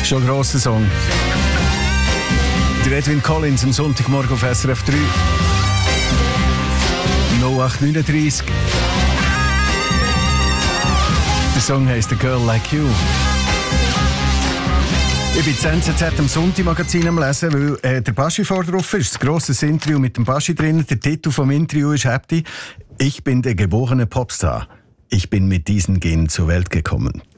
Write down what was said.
Schon ein grosser Song. Der Edwin Collins am Sonntagmorgen auf SRF 3. 0839. Der Song heisst «A Girl Like You». Ich bin das NZZ am Sonntag-Magazin am Lesen, weil der Baschi vorne drauf ist. Das grosses Interview mit dem Baschi drin. Der Titel vom Interview ist «Happy. Ich bin der geborene Popstar. Ich bin mit diesen Genen zur Welt gekommen.»